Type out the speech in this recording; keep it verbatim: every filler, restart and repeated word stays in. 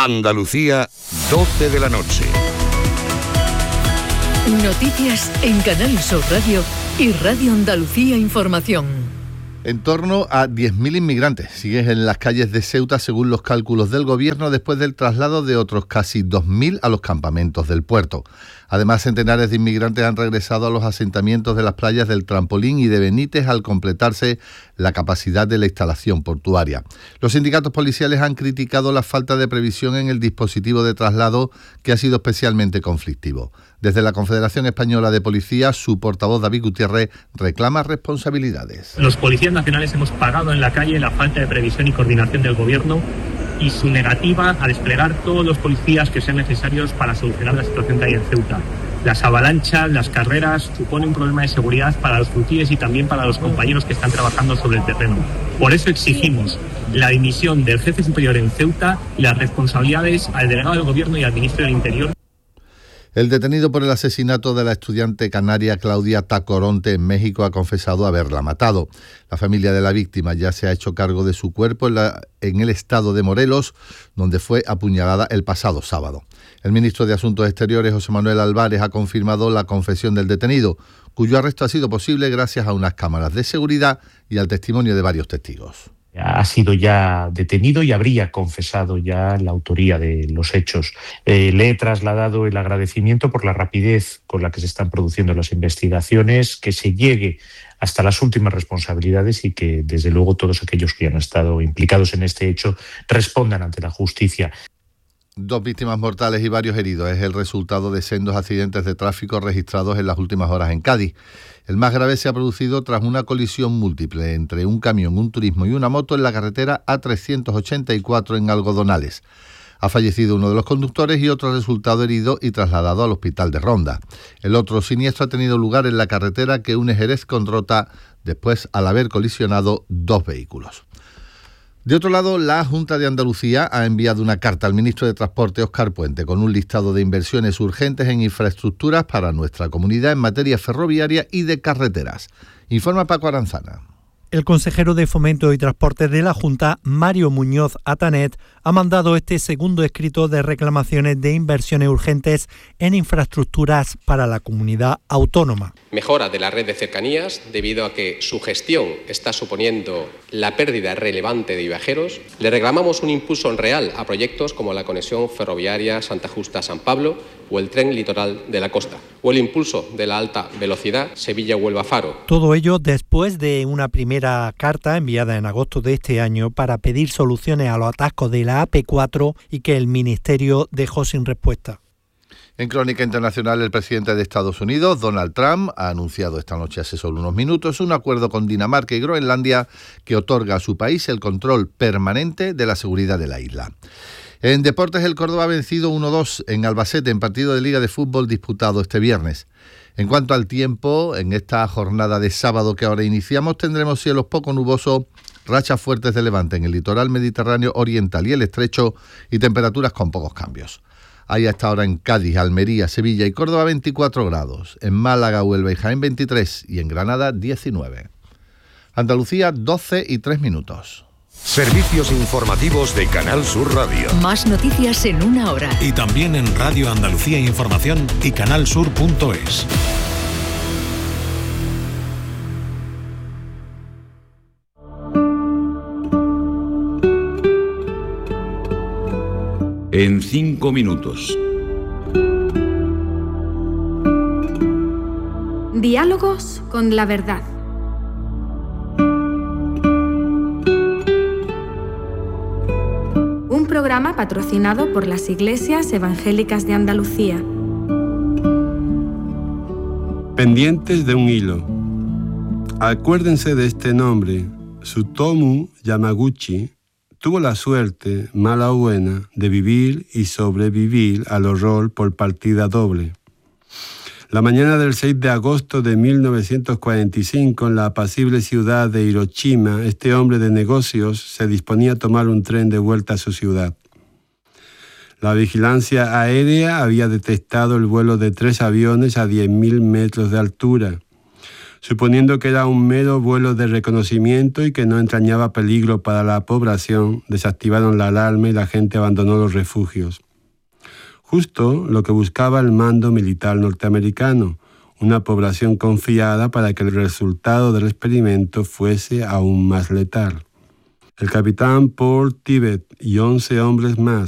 Andalucía, doce de la noche. Noticias en Canal Sur Radio y Radio Andalucía Información. En torno a diez mil inmigrantes siguen en las calles de Ceuta según los cálculos del gobierno después del traslado de otros casi dos mil a los campamentos del puerto. Además, centenares de inmigrantes han regresado a los asentamientos de las playas del Trampolín y de Benítez al completarse la capacidad de la instalación portuaria. Los sindicatos policiales han criticado la falta de previsión en el dispositivo de traslado, que ha sido especialmente conflictivo. Desde la Confederación Española de Policía, su portavoz David Gutiérrez reclama responsabilidades. Los policías nacionales hemos pagado en la calle la falta de previsión y coordinación del gobierno y su negativa a desplegar todos los policías que sean necesarios para solucionar la situación que hay en Ceuta. Las avalanchas, las carreras suponen un problema de seguridad para los frutilles y también para los compañeros que están trabajando sobre el terreno. Por eso exigimos la dimisión del jefe superior en Ceuta y las responsabilidades al delegado del gobierno y al ministro del Interior. El detenido por el asesinato de la estudiante canaria Claudia Tacoronte en México ha confesado haberla matado. La familia de la víctima ya se ha hecho cargo de su cuerpo en, la, en el estado de Morelos, donde fue apuñalada el pasado sábado. El ministro de Asuntos Exteriores, José Manuel Álvarez, ha confirmado la confesión del detenido, cuyo arresto ha sido posible gracias a unas cámaras de seguridad y al testimonio de varios testigos. Ha sido ya detenido y habría confesado ya la autoría de los hechos. Eh, le he trasladado el agradecimiento por la rapidez con la que se están produciendo las investigaciones, que se llegue hasta las últimas responsabilidades y que, desde luego, todos aquellos que han estado implicados en este hecho respondan ante la justicia. Dos víctimas mortales y varios heridos es el resultado de sendos accidentes de tráfico registrados en las últimas horas en Cádiz. El más grave se ha producido tras una colisión múltiple entre un camión, un turismo y una moto en la carretera A trescientos ochenta y cuatro en Algodonales. Ha fallecido uno de los conductores y otro ha resultado herido y trasladado al hospital de Ronda. El otro siniestro ha tenido lugar en la carretera que une Jerez con Rota, después al haber colisionado dos vehículos. De otro lado, la Junta de Andalucía ha enviado una carta al ministro de Transporte, Óscar Puente, con un listado de inversiones urgentes en infraestructuras para nuestra comunidad en materia ferroviaria y de carreteras. Informa Paco Aranzana. El consejero de Fomento y Transporte de la Junta, Mario Muñoz Atanet, ha mandado este segundo escrito de reclamaciones de inversiones urgentes en infraestructuras para la comunidad autónoma. Mejora de la red de cercanías debido a que su gestión está suponiendo la pérdida relevante de viajeros. Le reclamamos un impulso real a proyectos como la conexión ferroviaria Santa Justa-San Pablo o el tren litoral de la costa, o el impulso de la alta velocidad Sevilla-Huelva-Faro. Todo ello después de una primera carta enviada en agosto de este año para pedir soluciones a los atascos de la A P cuatro y que el Ministerio dejó sin respuesta. En Crónica Internacional, el presidente de Estados Unidos, Donald Trump, ha anunciado esta noche, hace solo unos minutos, un acuerdo con Dinamarca y Groenlandia que otorga a su país el control permanente de la seguridad de la isla. En deportes, el Córdoba ha vencido uno dos en Albacete en partido de Liga de Fútbol disputado este viernes. En cuanto al tiempo, en esta jornada de sábado que ahora iniciamos, tendremos cielos poco nubosos, rachas fuertes de levante en el litoral mediterráneo oriental y el estrecho y temperaturas con pocos cambios. Hay hasta ahora en Cádiz, Almería, Sevilla y Córdoba veinticuatro grados, en Málaga, Huelva y Jaén veintitrés y en Granada diecinueve. Andalucía doce y tres minutos. Servicios informativos de Canal Sur Radio. Más noticias en una hora. Y también en Radio Andalucía Información y canalsur punto es. En cinco minutos. Diálogos con la verdad. Un programa patrocinado por las Iglesias Evangélicas de Andalucía. Pendientes de un hilo. Acuérdense de este nombre. Tsutomu Yamaguchi tuvo la suerte, mala o buena, de vivir y sobrevivir al horror por partida doble. La mañana del seis de agosto de mil novecientos cuarenta y cinco, en la apacible ciudad de Hiroshima, este hombre de negocios se disponía a tomar un tren de vuelta a su ciudad. La vigilancia aérea había detectado el vuelo de tres aviones a diez mil metros de altura. Suponiendo que era un mero vuelo de reconocimiento y que no entrañaba peligro para la población, desactivaron la alarma y la gente abandonó los refugios. Justo lo que buscaba el mando militar norteamericano, una población confiada para que el resultado del experimento fuese aún más letal. El capitán Paul Tibbett y once hombres más